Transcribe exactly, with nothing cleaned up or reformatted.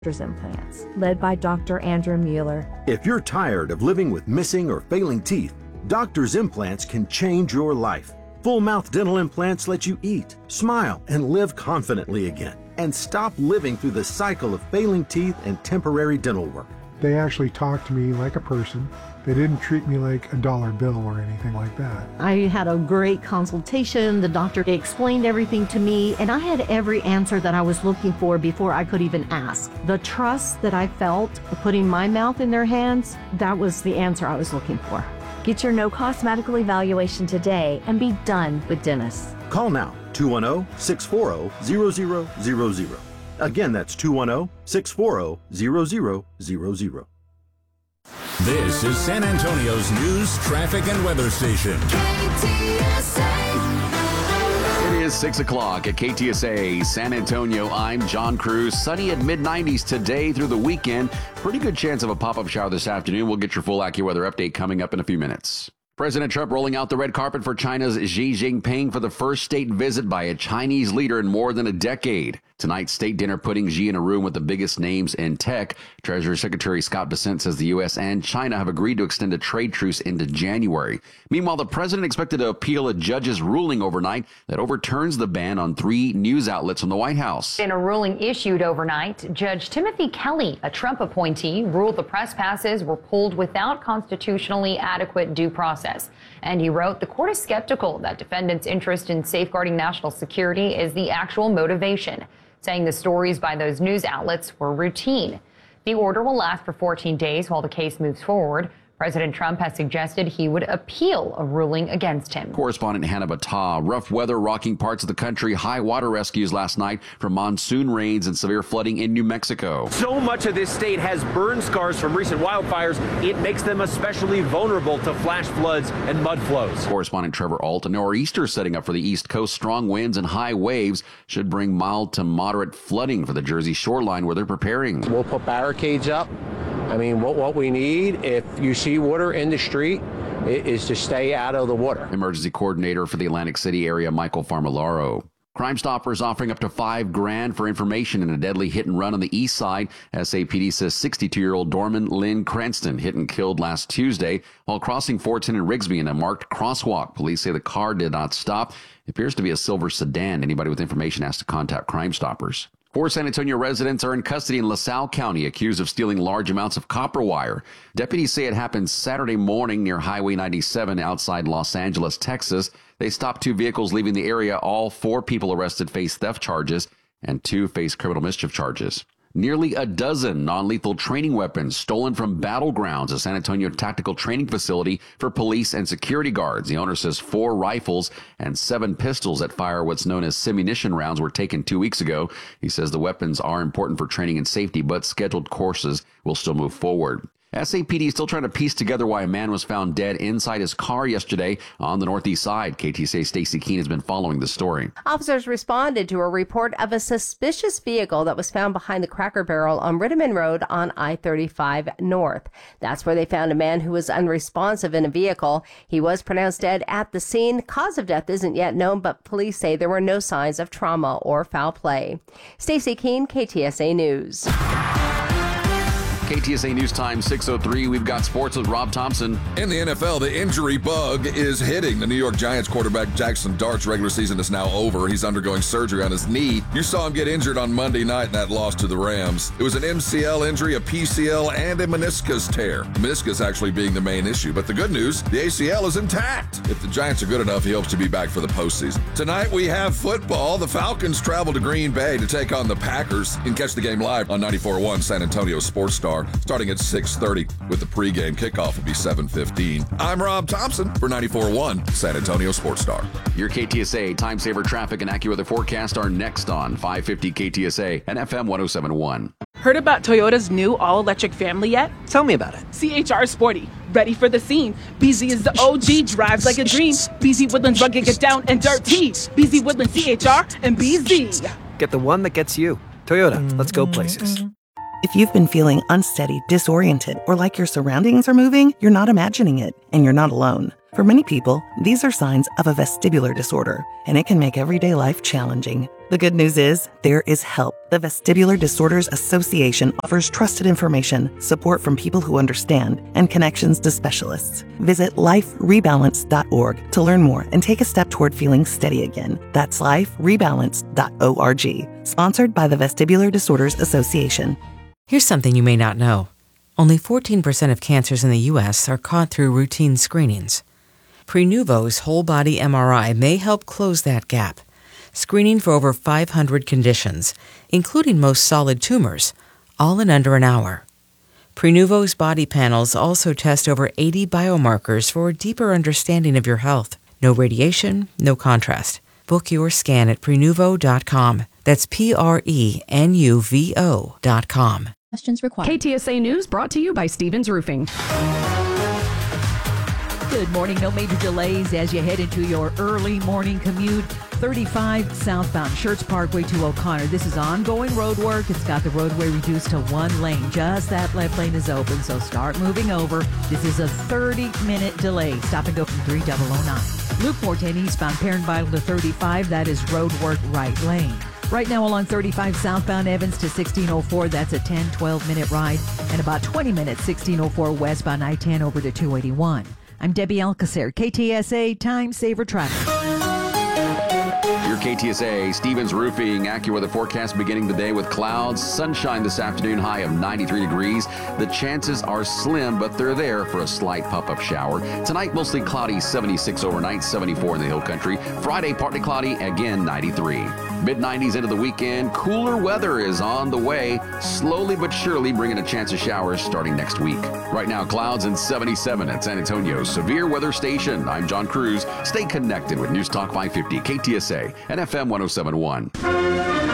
Doctor's Implants, led by Doctor Andrew Mueller. If you're tired of living with missing or failing teeth, Doctor's Implants can change your life. Full mouth dental implants let you eat, smile, and live confidently again, and stop living through the cycle of failing teeth and temporary dental work. They actually talked to me like a person. They didn't treat me like a dollar bill or anything like that. I had a great consultation. The doctor explained everything to me, and I had every answer that I was looking for before I could even ask. The trust that I felt putting my mouth in their hands, that was the answer I was looking for. Get your no-cost medical evaluation today and be done with dentists. Call now, two one zero, six four zero, zero zero zero zero. Again, that's two one zero, six four zero, zero zero zero zero. This is San Antonio's news, traffic, and weather station. K T S A. It is six o'clock at K T S A San Antonio. I'm John Cruz. Sunny at mid nineties today through the weekend. Pretty good chance of a pop-up shower this afternoon. We'll get your full AccuWeather update coming up in a few minutes. President Trump rolling out the red carpet for China's Xi Jinping for the first state visit by a Chinese leader in more than a decade. Tonight's state dinner putting Xi in a room with the biggest names in tech. Treasury Secretary Scott Bessent says the U S and China have agreed to extend a trade truce into January. Meanwhile, the president expected to appeal a judge's ruling overnight that overturns the ban on three news outlets from the White House. In a ruling issued overnight, Judge Timothy Kelly, a Trump appointee, ruled the press passes were pulled without constitutionally adequate due process. And he wrote, the court is skeptical that defendants' interest in safeguarding national security is the actual motivation, saying the stories by those news outlets were routine. The order will last for fourteen days while the case moves forward. President Trump has suggested he would appeal a ruling against him. Correspondent Hannah Battah. Rough weather rocking parts of the country. High water rescues last night from monsoon rains and severe flooding in New Mexico. So much of this state has burn scars from recent wildfires. It makes them especially vulnerable to flash floods and mud flows. Correspondent Trevor Alt. A nor'easter setting up for the East Coast. Strong winds and high waves should bring mild to moderate flooding for the Jersey shoreline where they're preparing. We'll put barricades up. I mean, what, what we need, if you see water in the street, is to stay out of the water. Emergency coordinator for the Atlantic City area, Michael Farmalaro. Crime Stoppers offering up to five grand for information in a deadly hit and run on the east side. S A P D says sixty-two-year-old Dorman Lynn Cranston hit and killed last Tuesday while crossing four ten and Rigsby in a marked crosswalk. Police say the car did not stop. It appears to be a silver sedan. Anybody with information has to contact Crime Stoppers. Four San Antonio residents are in custody in LaSalle County, accused of stealing large amounts of copper wire. Deputies say it happened Saturday morning near Highway ninety-seven outside Los Angeles, Texas. They stopped two vehicles leaving the area. All four people arrested face theft charges, and two face criminal mischief charges. Nearly a dozen non-lethal training weapons stolen from Battlegrounds, a San Antonio tactical training facility for police and security guards. The owner says four rifles and seven pistols that fire what's known as simunition rounds were taken two weeks ago. He says the weapons are important for training and safety, but scheduled courses will still move forward. S A P D is still trying to piece together why a man was found dead inside his car yesterday on the northeast side. K T S A's Stacey Keene has been following the story. Officers responded to a report of a suspicious vehicle that was found behind the Cracker Barrel on Rittiman Road on I thirty-five North. That's where they found a man who was unresponsive in a vehicle. He was pronounced dead at the scene. Cause of death isn't yet known, but police say there were no signs of trauma or foul play. Stacey Keene, K T S A News. K T S A News Time, six oh three. We've got sports with Rob Thompson. In the N F L, the injury bug is hitting the New York Giants quarterback Jackson Dart's regular season is now over. He's undergoing surgery on his knee. You saw him get injured on Monday night in that loss to the Rams. It was an M C L injury, a P C L, and a meniscus tear. The meniscus actually being the main issue. But the good news, the A C L is intact. If the Giants are good enough, he hopes to be back for the postseason. Tonight we have football. The Falcons travel to Green Bay to take on the Packers. You can catch the game live on ninety-four point one San Antonio Sports Star. Starting at six thirty with the pregame kickoff will be seven fifteen. I'm Rob Thompson for ninety-four point one San Antonio Sports Star. Your K T S A time saver traffic and AccuWeather forecast are next on five fifty K T S A and F M one oh seven point one. Heard about Toyota's new all-electric family yet? Tell me about it. C H R Sporty, ready for the scene. B Z is the O G, drives like a dream. B Z Woodlands rugged, get down and dirty. B Z Woodlands C H R and B Z. Get the one that gets you. Toyota, let's go places. If you've been feeling unsteady, disoriented, or like your surroundings are moving, you're not imagining it, and you're not alone. For many people, these are signs of a vestibular disorder, and it can make everyday life challenging. The good news is, there is help. The Vestibular Disorders Association offers trusted information, support from people who understand, and connections to specialists. Visit life rebalance dot org to learn more and take a step toward feeling steady again. That's life rebalance dot org. Sponsored by the Vestibular Disorders Association. Here's something you may not know. Only fourteen percent of cancers in the U S are caught through routine screenings. Prenuvo's whole-body M R I may help close that gap, screening for over five hundred conditions, including most solid tumors, all in under an hour. Prenuvo's body panels also test over eighty biomarkers for a deeper understanding of your health. No radiation, no contrast. Book your scan at prenuvo dot com. That's P R E N U V O dot com. Questions required. K T S A News brought to you by Stevens Roofing. Good morning. No major delays as you head into your early morning commute. thirty-five southbound Schertz Parkway to O'Connor. This is ongoing road work. It's got the roadway reduced to one lane. Just that left lane is open, so start moving over. This is a thirty-minute delay. Stop and go from three thousand nine. Loop four ten eastbound Perrin Vital to thirty-five. That is road work right lane. Right now along thirty-five southbound Evans to sixteen oh four, that's a ten, twelve minute ride. And about twenty minutes, sixteen oh four westbound I ten over to two eighty-one. I'm Debbie Alcacer, K T S A Time Saver Traffic. Your K T S A Stevens Roofing AccuWeather forecast beginning the day with clouds, sunshine this afternoon, high of ninety-three degrees. The chances are slim, but they're there for a slight pop-up shower. Tonight, mostly cloudy, seventy-six overnight, seventy-four in the hill country. Friday, partly cloudy, again ninety-three. mid nineties into the weekend. Cooler weather is on the way, slowly but surely bringing a chance of showers starting next week. Right now, clouds and seventy-seven at San Antonio's Severe Weather Station. I'm John Cruz. Stay connected with News Talk five fifty, K T S A, and F M one oh seven point one.